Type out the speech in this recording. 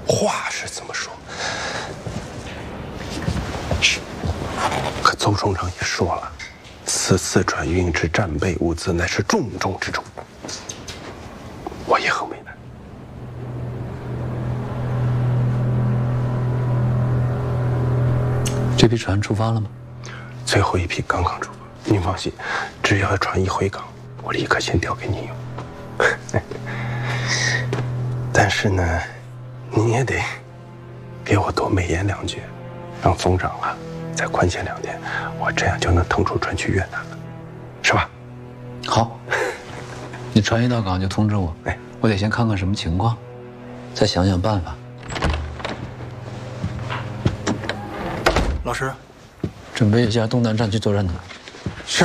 话是这么说，是，可邹冲长也说了，此次转运之战备物资，乃是重中之重。我也很为难。 这批船出发了吗？ 最后一批刚刚出发。您放心，只要船一回港，我立刻先调给您用。但是呢，您也得给我多美言2句，让总长啊再宽限2天，我这样就能腾出船去越南了，是吧？ 好，你船一到港就通知我。哎，我得先看看什么情况，再想想办法。 老师， 准备一下东南站去作战的。